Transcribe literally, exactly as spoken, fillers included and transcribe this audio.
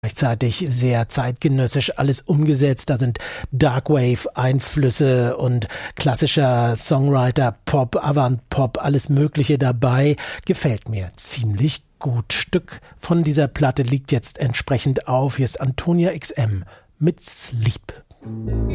Gleichzeitig sehr zeitgenössisch alles umgesetzt. Da sind Darkwave-Einflüsse und klassischer Songwriter, Pop, Avant-Pop, alles Mögliche dabei. Gefällt mir ziemlich gut. Stück von dieser Platte liegt jetzt entsprechend auf. Hier ist Antonia X M mit Sleep.